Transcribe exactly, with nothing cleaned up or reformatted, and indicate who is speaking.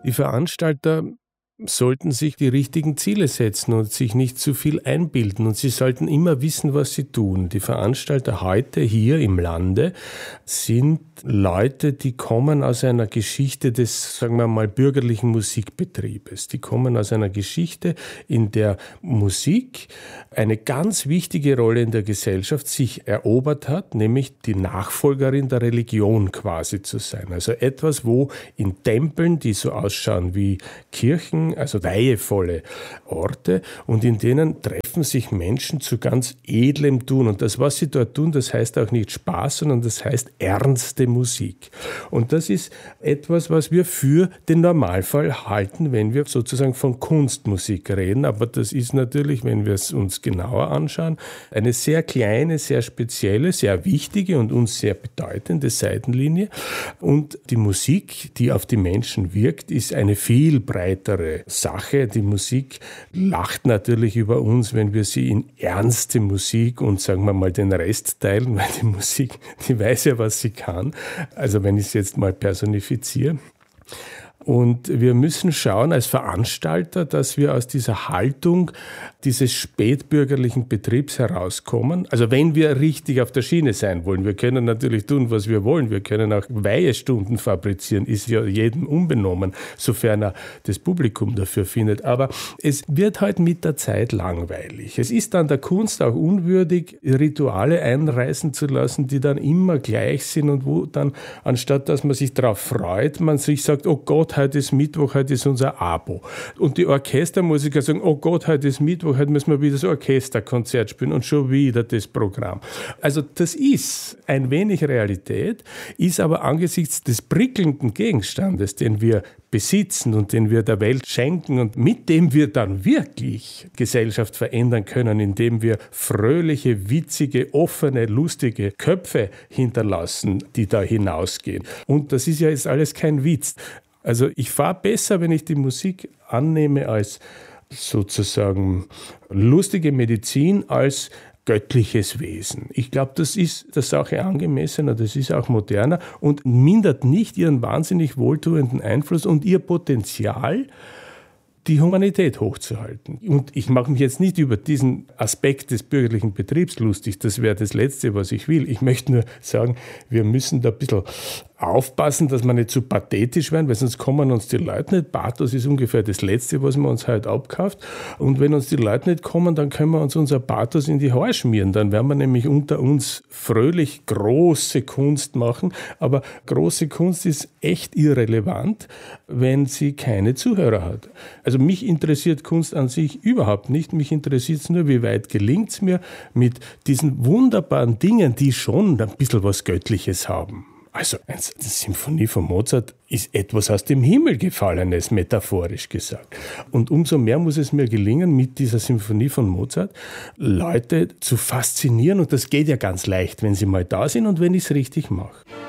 Speaker 1: Die Veranstalter sollten sich die richtigen Ziele setzen und sich nicht zu viel einbilden. Und sie sollten immer wissen, was sie tun. Die Veranstalter heute hier im Lande sind Leute, die kommen aus einer Geschichte des, sagen wir mal, bürgerlichen Musikbetriebes. Die kommen aus einer Geschichte, in der Musik eine ganz wichtige Rolle in der Gesellschaft sich erobert hat, nämlich die Nachfolgerin der Religion quasi zu sein. Also etwas, wo in Tempeln, die so ausschauen wie Kirchen, also weihevolle Orte, und in denen treffen sich Menschen zu ganz edlem Tun. Und das, was sie dort tun, das heißt auch nicht Spaß, sondern das heißt ernste Musik. Und das ist etwas, was wir für den Normalfall halten, wenn wir sozusagen von Kunstmusik reden. Aber das ist natürlich, wenn wir es uns genauer anschauen, eine sehr kleine, sehr spezielle, sehr wichtige und uns sehr bedeutende Seitenlinie. Und die Musik, die auf die Menschen wirkt, ist eine viel breitere Sache. Die Musik lacht natürlich über uns, wenn wir sie in ernste Musik und, sagen wir mal, den Rest teilen, weil die Musik, die weiß ja, was sie kann. Also wenn ich es jetzt mal personifiziere. Und wir müssen schauen als Veranstalter, dass wir aus dieser Haltung dieses spätbürgerlichen Betriebs herauskommen. Also wenn wir richtig auf der Schiene sein wollen, wir können natürlich tun, was wir wollen. Wir können auch Weihestunden fabrizieren, ist ja jedem unbenommen, sofern er das Publikum dafür findet. Aber es wird halt mit der Zeit langweilig. Es ist dann der Kunst auch unwürdig, Rituale einreißen zu lassen, die dann immer gleich sind und wo dann, anstatt dass man sich darauf freut, man sich sagt, oh Gott, heute ist Mittwoch, heute ist unser Abo. Und die Orchestermusiker sagen, oh Gott, heute ist Mittwoch, heute müssen wir wieder das Orchesterkonzert spielen und schon wieder das Programm. Also das ist ein wenig Realität, ist aber angesichts des prickelnden Gegenstandes, den wir besitzen und den wir der Welt schenken und mit dem wir dann wirklich Gesellschaft verändern können, indem wir fröhliche, witzige, offene, lustige Köpfe hinterlassen, die da hinausgehen. Und das ist ja jetzt alles kein Witz. Also ich fahre besser, wenn ich die Musik annehme als sozusagen lustige Medizin, als göttliches Wesen. Ich glaube, das ist der Sache angemessener, das ist auch moderner und mindert nicht ihren wahnsinnig wohltuenden Einfluss und ihr Potenzial, die Humanität hochzuhalten. Und ich mache mich jetzt nicht über diesen Aspekt des bürgerlichen Betriebs lustig, das wäre das Letzte, was ich will. Ich möchte nur sagen, wir müssen da ein bisschen aufpassen, dass wir nicht zu pathetisch werden, weil sonst kommen uns die Leute nicht. Pathos ist ungefähr das Letzte, was man uns heute abkauft. Und wenn uns die Leute nicht kommen, dann können wir uns unser Pathos in die Haare schmieren. Dann werden wir nämlich unter uns fröhlich große Kunst machen. Aber große Kunst ist echt irrelevant, wenn sie keine Zuhörer hat. Also mich interessiert Kunst an sich überhaupt nicht. Mich interessiert es nur, wie weit gelingt es mir mit diesen wunderbaren Dingen, die schon ein bisschen was Göttliches haben. Also eine Symphonie von Mozart ist etwas aus dem Himmel gefallenes, metaphorisch gesagt. Und umso mehr muss es mir gelingen, mit dieser Symphonie von Mozart Leute zu faszinieren. Und das geht ja ganz leicht, wenn sie mal da sind und wenn ich es richtig mache.